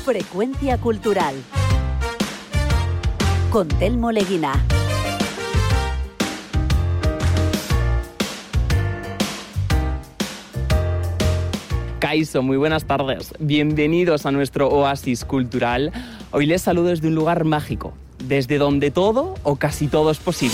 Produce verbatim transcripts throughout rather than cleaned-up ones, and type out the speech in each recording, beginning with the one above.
Frecuencia Cultural con Telmo Leguina. Kaixo, muy buenas tardes. Bienvenidos a nuestro oasis cultural. Hoy les saludo desde un lugar mágico, desde donde todo o casi todo es posible.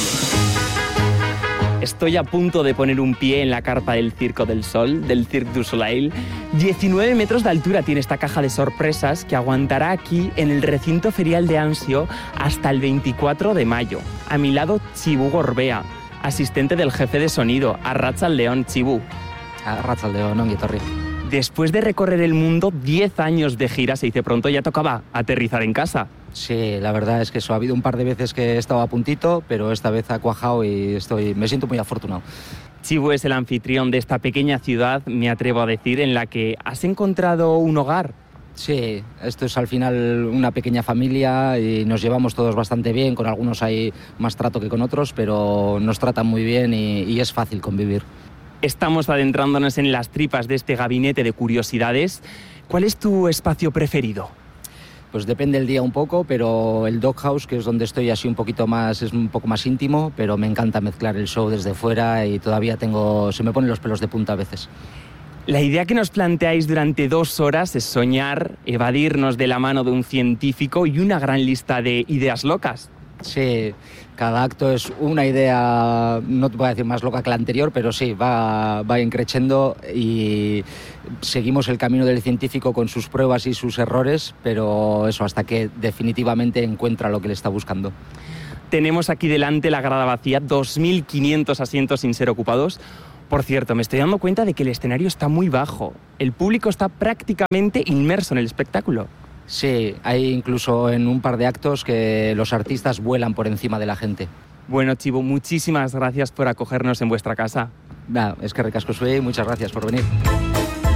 Estoy a punto de poner un pie en la carpa del Circo del Sol, del Cirque du Soleil. diecinueve metros de altura tiene esta caja de sorpresas que aguantará aquí en el recinto ferial de Ansio hasta el veinticuatro de mayo. A mi lado, Txibú Gorbea, asistente del jefe de sonido. Arratsaldeon, Txibú. Arratsaldeon, ongi etorri. Después de recorrer el mundo, diez años de gira, se dice pronto, ya tocaba aterrizar en casa. Sí, la verdad es que eso, ha habido un par de veces que he estado a puntito, pero esta vez ha cuajado y estoy, me siento muy afortunado. Txibú es el anfitrión de esta pequeña ciudad, me atrevo a decir, en la que has encontrado un hogar. Sí, esto es al final una pequeña familia y nos llevamos todos bastante bien, con algunos hay más trato que con otros, pero nos tratan muy bien y, y es fácil convivir. Estamos adentrándonos en las tripas de este gabinete de curiosidades. ¿Cuál es tu espacio preferido? Pues depende del día un poco, pero el Doghouse, que es donde estoy así un poquito más, es un poco más íntimo, pero me encanta mezclar el show desde fuera y todavía tengo, se me ponen los pelos de punta a veces. La idea que nos planteáis durante dos horas es soñar, evadirnos de la mano de un científico y una gran lista de ideas locas. Sí, cada acto es una idea, no te voy a decir más loca que la anterior, pero sí, va, va increciendo y seguimos el camino del científico con sus pruebas y sus errores, pero eso, hasta que definitivamente encuentra lo que le está buscando. Tenemos aquí delante la grada vacía, dos mil quinientos asientos sin ser ocupados. Por cierto, me estoy dando cuenta de que el escenario está muy bajo. El público está prácticamente inmerso en el espectáculo. Sí, hay incluso en un par de actos que los artistas vuelan por encima de la gente. Bueno, Txibú, muchísimas gracias por acogernos en vuestra casa. Nah, es que recasco soy, muchas gracias por venir.